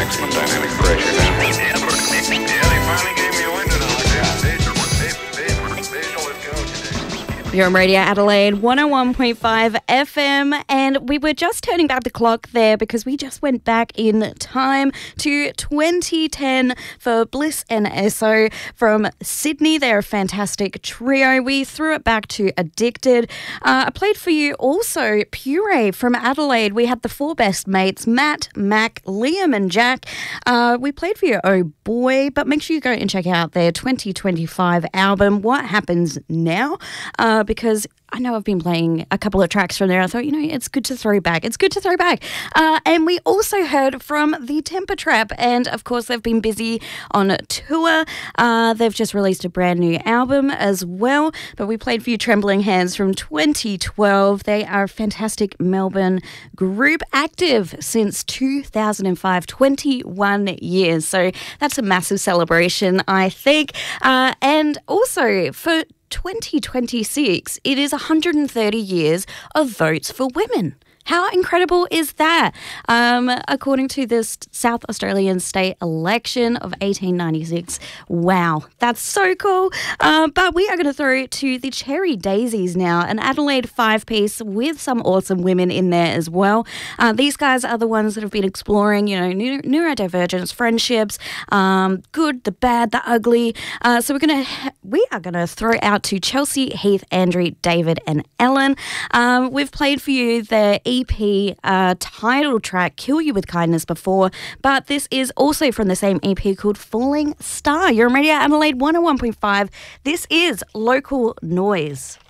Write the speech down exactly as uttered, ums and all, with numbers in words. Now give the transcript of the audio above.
maximum dynamic pressure now. Yeah, they finally gave me a window to look at. Visual, visual, visual, let's go today. You're on Radio Adelaide one oh one point five F M, and we were just turning back the clock there because we just went back in time to twenty ten for Bliss and Esso from Sydney. They're a fantastic trio. We threw it back to Addicted. Uh, I played for you also Puree from Adelaide. We had the four best mates, Matt, Mac, Liam and Jack. Uh, we played for you Oh Boy, but make sure you go and check out their twenty twenty-five album, What Happens Now, uh, because I know I've been playing a couple of tracks from there. I thought, you know, it's good to throw back. It's good to throw back. Uh, and we also heard from the Temper Trap. And, of course, they've been busy on tour. Uh, they've just released a brand new album as well. But we played for you Trembling Hands from twenty twelve. They are a fantastic Melbourne group, active since two thousand five, twenty-one years. So that's a massive celebration, I think. Uh, and also for twenty twenty-six, it is one hundred thirty years of votes for women. How incredible is that? Um, according to this South Australian state election of eighteen ninety-six. Wow, that's so cool. Uh, but we are going to throw to the Cherry Daisies now, an Adelaide five-piece with some awesome women in there as well. Uh, these guys are the ones that have been exploring, you know, neuro- neurodivergence, friendships, um, good, the bad, the ugly. Uh, so we're going to we are going to throw out to Chelsea, Heath, Andrew, David, and Ellen. Um, we've played for you the E P uh, title track, Kill You With Kindness, before, but this is also from the same E P called Falling Star. You're on Radio Adelaide one oh one point five. This is Local Noise.